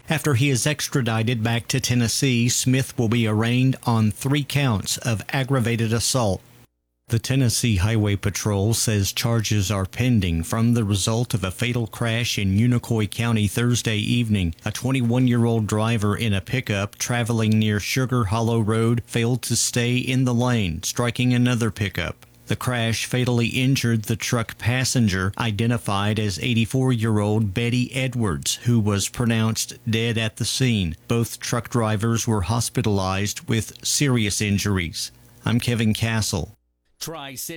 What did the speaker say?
After he is extradited back to Tennessee, Smith will be arraigned on 3 counts of aggravated assault. The Tennessee Highway Patrol says charges are pending from the result of a fatal crash in Unicoi County Thursday evening. A 21-year-old driver in a pickup traveling near Sugar Hollow Road failed to stay in the lane, striking another pickup. The crash fatally injured the truck passenger, identified as 84-year-old Betty Edwards, who was pronounced dead at the scene. Both truck drivers were hospitalized with serious injuries. I'm Kevin Castle. Tri-City.